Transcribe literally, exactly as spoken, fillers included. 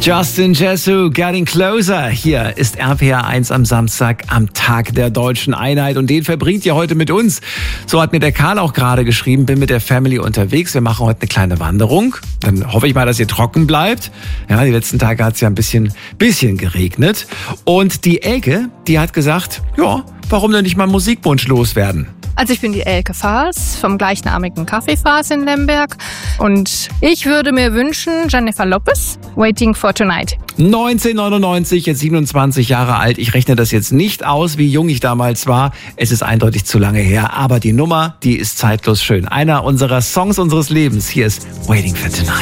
Justin Jesu, Getting Closer. Hier ist R P R eins am Samstag, am Tag der Deutschen Einheit. Und den verbringt ihr heute mit uns. So hat mir der Karl auch gerade geschrieben, bin mit der Family unterwegs. Wir machen heute eine kleine Wanderung. Dann hoffe ich mal, dass ihr trocken bleibt. Ja, die letzten Tage hat es ja ein bisschen, bisschen geregnet. Und die Elke, die hat gesagt, ja, warum denn nicht mal Musikwunsch loswerden? Also ich bin die Elke Faas vom gleichnamigen Café Faas in Lemberg und ich würde mir wünschen Jennifer Lopez, Waiting for Tonight. neunzehnhundertneunundneunzig, jetzt siebenundzwanzig Jahre alt. Ich rechne das jetzt nicht aus, wie jung ich damals war. Es ist eindeutig zu lange her, aber die Nummer, die ist zeitlos schön. Einer unserer Songs unseres Lebens. Hier ist Waiting for Tonight.